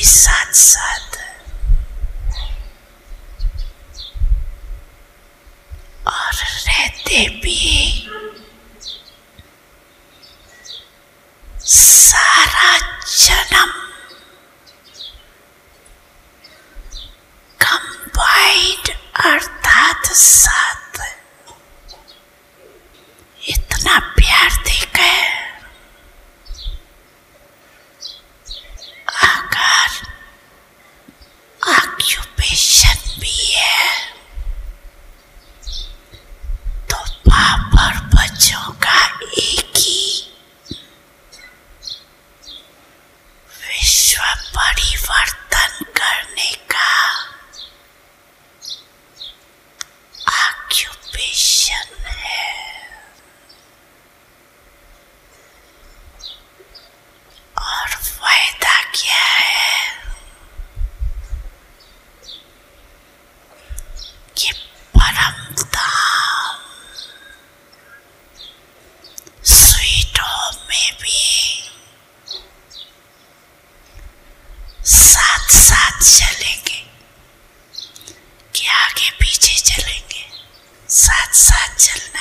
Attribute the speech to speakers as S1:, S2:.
S1: साथ साथ और रहते भी सारा जन्म कंबाइंड अर्थात साथ इतना प्यार देकर अगर ऑक्यूपेशन भी है तो बाप और बच्चों का एक ही विश्व परिवर्तन करने का ऑक्यूपेशन है। और फायदा क्या है कि परम धाम स्वीट होम में भी साथ साथ चलेंगे कि आगे पीछे चलेंगे, साथ साथ चलेंगे।